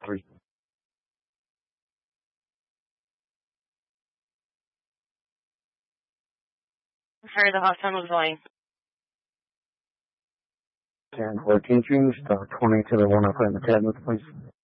3. Sorry, the hot sun was going. 10, 14 June, star 20 to the 105 in the cabin, please.